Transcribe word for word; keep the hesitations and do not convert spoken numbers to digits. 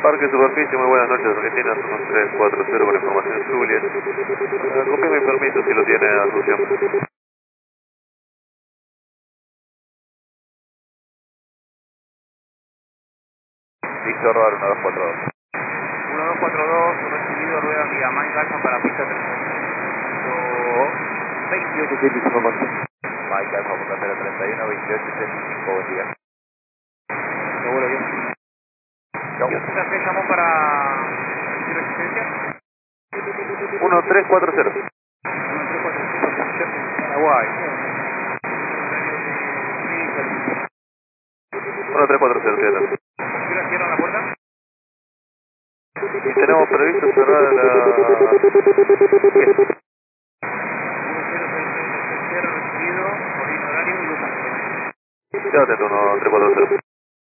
Parque Superficie, muy buenas noches, Argentina, uno tres cuatro cero con información Juliet. Uh, confirme mi permiso si lo tiene Asunción. Víctor Bar uno dos cuatro dos. uno dos cuatro dos, recibido rueda vía Mike Alfa para pista veintiocho setenta y cinco con Mike Alfa, punta cero treinta y uno, veintiocho setenta y cinco, buen día. seguro bien. Chau. ¿Y usted se llamó para recibir asistencia? uno tres cuatro cero. uno tres cuatro cinco, Paraguay. uno tres cuatro cero, ¿qué tal? ¿Qué hora cierran la puerta? Y tenemos previsto cerrar a la... Cierre recibido, por horario y luz. Quédate, uno tres cuatro cero.